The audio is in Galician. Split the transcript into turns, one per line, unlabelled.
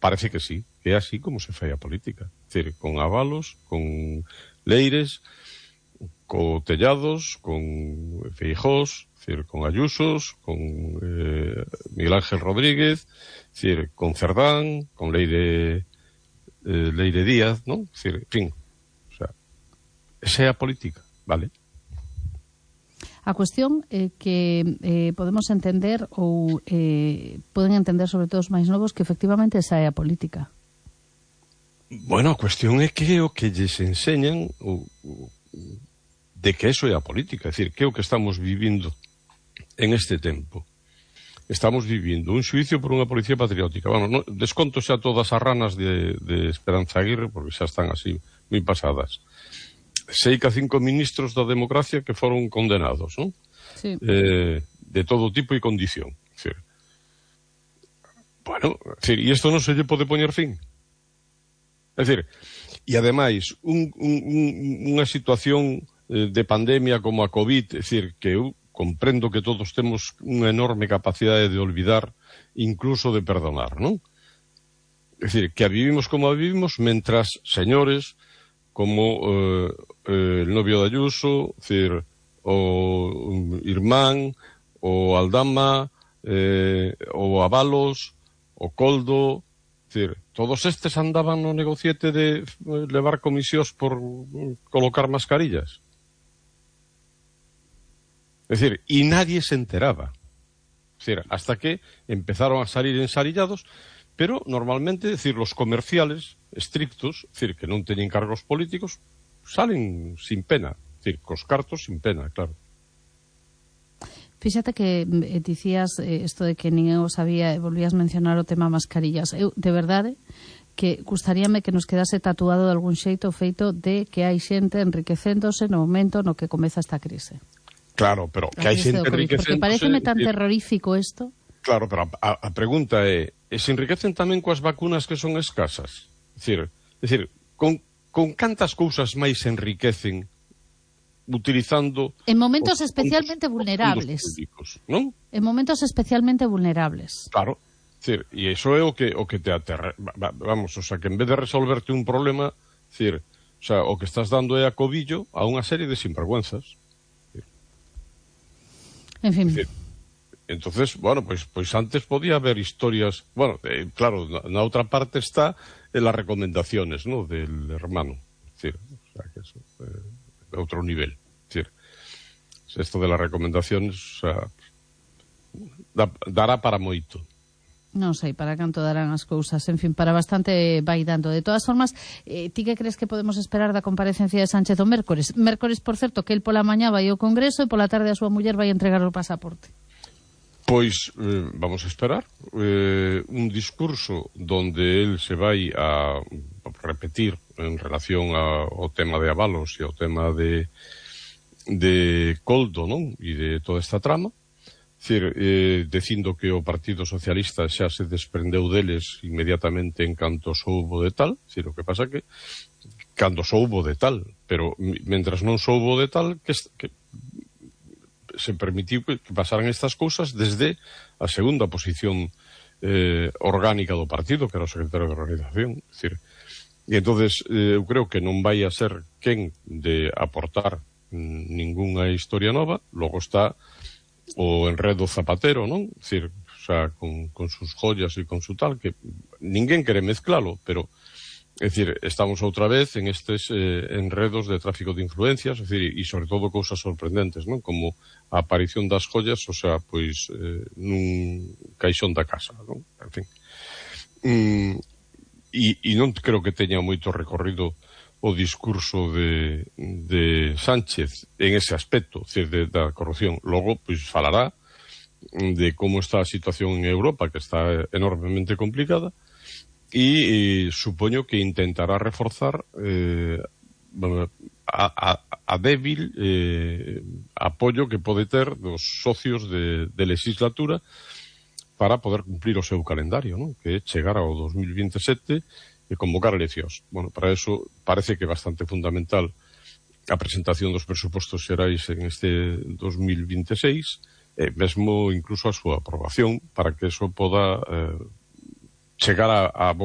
parece que sí, que é así como se fai a política. É dicir, con Ábalos, con Leires, con Tellados, con Feijóos, é dicir, con Ayusos, con Miguel Ángel Rodríguez, é dicir, con Cerdán, con Leire Díaz, non? É dicir, en fin, o sea, esa é a política, vale?
A cuestión é que podemos entender ou poden entender sobre todo os máis novos que efectivamente esa é a política.
Bueno, a cuestión é que o que lles enseñan de que eso é a política, é dicir, que é o que estamos vivindo en este tempo. Estamos vivindo un xuicio por unha policía patriótica. Bueno, no, desconto xa todas as ranas de Esperanza Aguirre, porque xa están así moi pasadas. Sei que a 5 ministros da democracia que foron condenados, non?
Sí.
De todo tipo e condición. É dicir, bueno, é dicir, e isto non se lle pode poñer fin. É dicir, e ademais, unha situación de pandemia como a COVID, é dicir, que eu comprendo que todos temos unha enorme capacidade de olvidar, incluso de perdonar, non? É dicir, que a vivimos como a vivimos, mentras señores como el novio de Ayuso, é dicir, o Irmán, o Aldama, o Ábalos, o Coldo, é dicir, todos estes andaban no negociete de levar comisións por colocar mascarillas. É dicir, e nadie se enteraba. É dicir, hasta que empezaron a salir ensarillados, pero normalmente, é dicir, los comerciales estrictos, é dicir, que non teñen cargos políticos, salen sin pena, é dicir, cos cartos sin pena, claro.
Fíxate que dicías isto de que ninguén o sabía e volvías mencionar o tema mascarillas. Eu, de verdade, que gustaríame que nos quedase tatuado de algún xeito o feito de que hai xente enriquecéndose no momento no que comeza esta crise.
Claro, pero que hai xente enriquecéndose...
Porque pareceme tan terrorífico isto.
Claro, pero a pregunta é, se enriquecen tamén coas vacunas que son escasas? É dicir, con cantas cousas máis se enriquecen utilizando...
En momentos especialmente vulnerables.
Públicos, non?
En momentos especialmente vulnerables.
Claro. Decir, e iso é o que te aterra. Vamos, o sea, que en vez de resolverte un problema, decir, o sea, o que estás dando é a cobillo a unha serie de sinvergüenzas.
En fin.
Decir, entonces, bueno, pues antes podía haber historias, bueno, claro, na outra parte está en las recomendaciones, ¿no?, del hermano. Decir, o sea, que eso outro nivel. Decir, esto de las recomendaciones, o sea, dará para moito.
Non sei para canto darán as cousas, en fin, para bastante vai dando. De todas formas, ti que crees que podemos esperar da comparecencia de Sánchez o mércores? Mércores, por certo, que el pola mañá vai ao Congreso e pola tarde a súa muller vai entregar o pasaporte.
Pois vamos a esperar un discurso donde él se vai a repetir en relación ao tema de Ábalos e ao tema de Coldo, non? E de toda esta trama. Decir, dicindo que o Partido Socialista xa se desprendeu deles inmediatamente en canto soubo de tal. Decir, o que pasa que cando soubo de tal, pero mentras non soubo de tal, que se permitiu que pasaran estas cousas desde a segunda posición orgánica do partido, que era o secretario de organización. Decir, e entonces eu creo que non vai a ser quen de aportar ningunha historia nova. Logo está o enredo Zapatero, non? É dicir, o sea, con sus joyas e con su tal, que ninguén quere mezclalo, pero é dicir, estamos outra vez en estes enredos de tráfico de influencias, é dicir, e sobre todo cousas sorprendentes, non? Como a aparición das joyas, o sea, pois nun caixón da casa, non? En fin. E non creo que teña moito recorrido o discurso de Sánchez en ese aspecto, é dicir, da corrupción. Logo, pois, falará de como está a situación en Europa, que está enormemente complicada, e supoño que intentará reforzar a débil apoio que pode ter dos socios de legislatura para poder cumplir o seu calendario, non? Que é chegar ao 2027 e convocar eleccións. Bueno, para eso parece que é bastante fundamental a presentación dos presupostos xerais en este 2026 e mesmo incluso a súa aprobación para que eso poda chegar a